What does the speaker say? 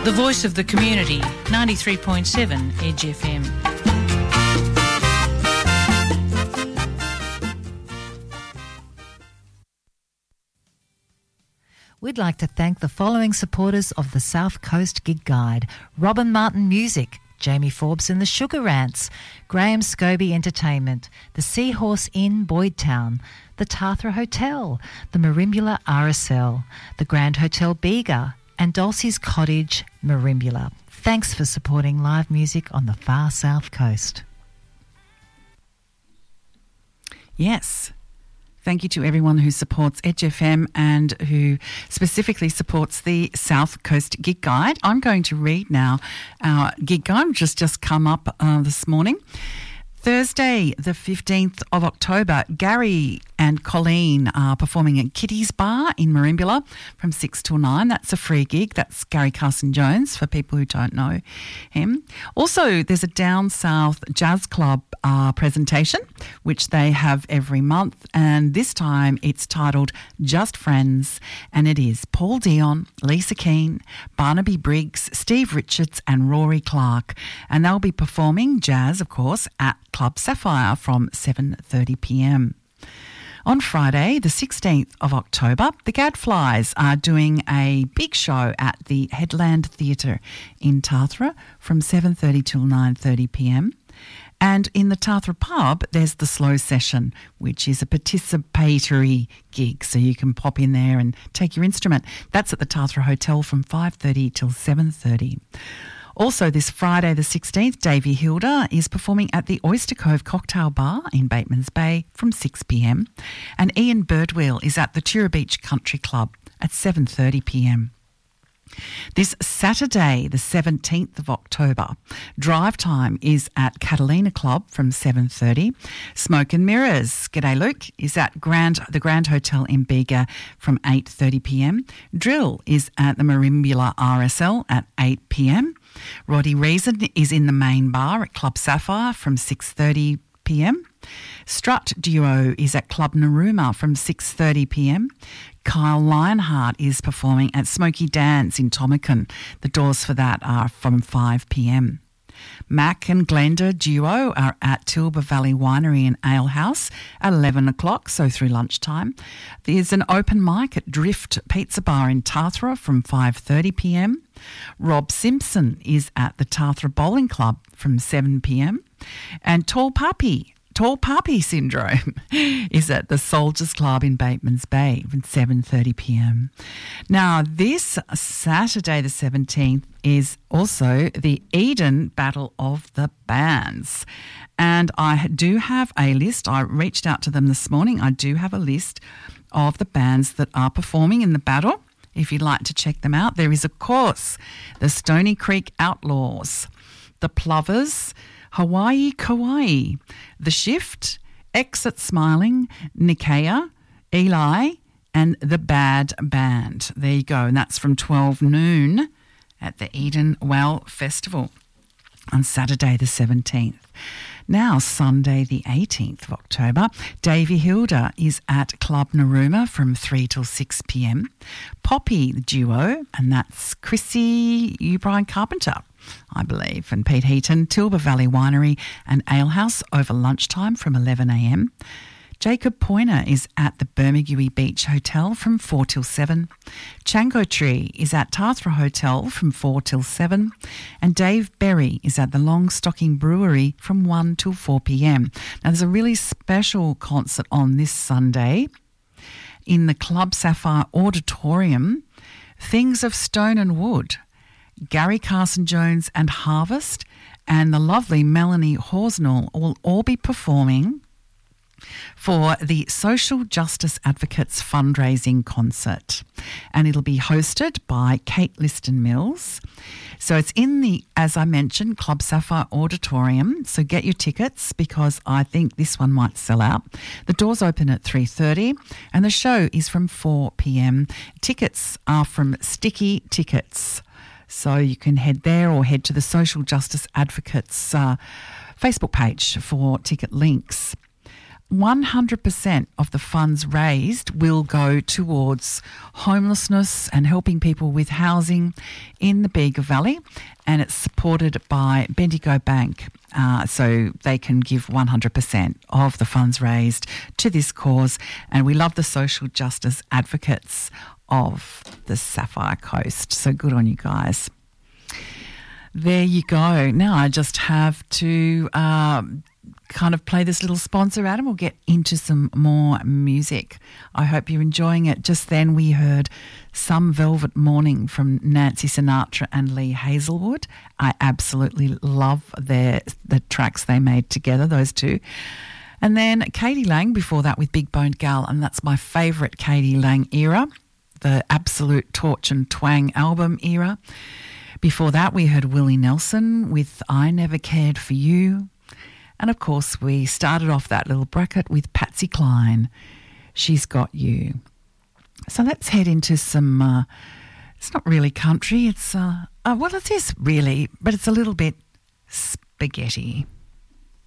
The voice of the community, 93.7 Edge FM. We'd like to thank the following supporters of the South Coast Gig Guide: Robin Martin Music, Jamie Forbes and the Sugar Rants, Graham Scobie Entertainment, the Seahorse Inn Boydtown, the Tathra Hotel, the Merimbula RSL, the Grand Hotel Bega, and Dulcie's Cottage, Merimbula. Thanks for supporting live music on the far South Coast. Yes. Thank you to everyone who supports Edge FM and who specifically supports the South Coast Gig Guide. I'm going to read now our gig guide, which has just come up this morning. Thursday, the 15th of October, Gary and Colleen are performing at Kitty's Bar in Merimbula from 6 till 9. That's a free gig. That's Gary Carson-Jones for people who don't know him. Also, there's a Down South Jazz Club presentation, which they have every month. And this time it's titled Just Friends. And it is Paul Dion, Lisa Keane, Barnaby Briggs, Steve Richards and Rory Clark. And they'll be performing jazz, of course, at Club Sapphire from 7:30pm. On Friday, the 16th of October, the Gadflies are doing a big show at the Headland Theatre in Tathra from 7:30 till 9:30pm. And in the Tathra pub, there's the Slow Session, which is a participatory gig, so you can pop in there and take your instrument. That's at the Tathra Hotel from 5:30 till 7:30. Also, this Friday the 16th, Davey Hilda is performing at the Oyster Cove Cocktail Bar in Batemans Bay from 6pm. And Ian Birdwheel is at the Tura Beach Country Club at 7:30pm. This Saturday, the 17th of October, drive time is at Catalina Club from 7:30. Smoke and Mirrors, G'day Luke, is at the Grand Hotel in Bega from 8:30pm. Drill is at the Merimbula RSL at 8pm. Roddy Reason is in the main bar at Club Sapphire from 6:30pm. Strut Duo is at Club Narooma from 6:30pm. Kyle Lionheart is performing at Smoky Dance in Tomakin. The doors for that are from 5pm. Mac and Glenda Duo are at Tilba Valley Winery and Ale House at 11 o'clock, so through lunchtime. There's an open mic at Drift Pizza Bar in Tathra from 5:30pm. Rob Simpson is at the Tathra Bowling Club from 7pm. And Tall Puppy Syndrome is at the Soldiers Club in Batemans Bay from 7:30pm. Now, this Saturday the 17th is also the Eden Battle of the Bands. And I do have a list. I reached out to them this morning. I do have a list of the bands that are performing in the battle. If you'd like to check them out, there is, of course, the Stony Creek Outlaws, the Plovers, Hawaii Kauai, The Shift, Exit Smiling, Nikea, Eli, and The Bad Band. There you go. And that's from 12 noon at the Eden Well Festival on Saturday the 17th. Now, Sunday the 18th of October, Davey Hilda is at Club Narooma from 3 till 6pm. Poppy, the duo, and that's Chrissy Brian Carpenter, I believe, and Pete Heaton, Tilba Valley Winery and Alehouse over lunchtime from 11am. Jacob Poyner is at the Bermagui Beach Hotel from 4 till 7. Chango Tree is at Tathra Hotel from 4 till 7. And Dave Berry is at the Long Stocking Brewery from 1 till 4pm. Now, there's a really special concert on this Sunday in the Club Sapphire Auditorium. Things of Stone and Wood, Gary Carson-Jones and Harvest, and the lovely Melanie Horsnell will all be performing for the Social Justice Advocates fundraising concert. And it'll be hosted by Kate Liston Mills. So it's in the, as I mentioned, Club Sapphire Auditorium. So get your tickets because I think this one might sell out. The doors open at 3:30 and the show is from 4pm. Tickets are from Sticky Tickets. So you can head there or head to the Social Justice Advocates Facebook page for ticket links. 100% of the funds raised will go towards homelessness and helping people with housing in the Bega Valley, and it's supported by Bendigo Bank, so they can give 100% of the funds raised to this cause, and we love the social justice advocates of the Sapphire Coast, so good on you guys. There you go. Now I just have to kind of play this little sponsor ad and we'll get into some more music. I hope you're enjoying it. Just then we heard Some Velvet Morning from Nancy Sinatra and Lee Hazelwood. I absolutely love the tracks they made together, those two. And then Katie Lang before that with Big Boned Gal, and that's my favourite Katie Lang era, the Absolute Torch and Twang album era. Before that we heard Willie Nelson with I Never Cared For You. And, of course, we started off that little bracket with Patsy Cline, She's Got You. So let's head into some, it's not really country, it's, well, it is really, but it's a little bit spaghetti.